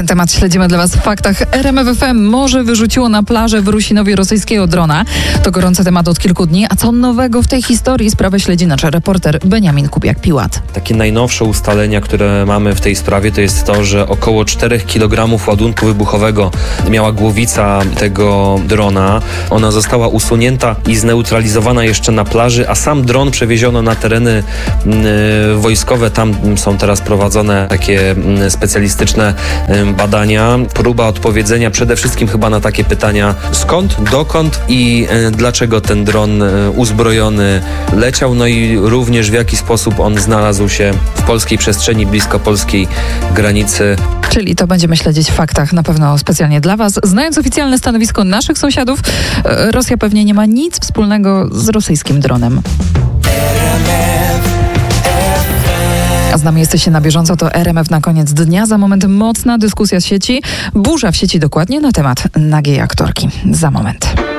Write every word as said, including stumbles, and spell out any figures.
Ten temat śledzimy dla Was w faktach. R M F F M morze wyrzuciło na plażę w Rusinowie rosyjskiego drona. To gorący temat od kilku dni. A co nowego w tej historii? Sprawę śledzi nasz reporter Beniamin Kubiak-Piłat. Takie najnowsze ustalenia, które mamy w tej sprawie, to jest to, że około czterech kilogramów ładunku wybuchowego miała głowica tego drona. Ona została usunięta i zneutralizowana jeszcze na plaży, a sam dron przewieziono na tereny y, wojskowe. Tam są teraz prowadzone takie y, specjalistyczne y, badania. Próba odpowiedzenia przede wszystkim chyba na takie pytania: skąd, dokąd i y, dlaczego ten dron y, uzbrojony leciał, no i również w jaki sposób on znalazł się w polskiej przestrzeni, blisko polskiej granicy. Czyli to będziemy śledzić w faktach na pewno specjalnie dla Was. Znając oficjalne stanowisko naszych sąsiadów, Rosja pewnie nie ma nic wspólnego z rosyjskim dronem. A z nami jesteście na bieżąco, to R M F na koniec dnia. Za moment mocna dyskusja z sieci, burza w sieci dokładnie na temat nagiej aktorki. Za moment.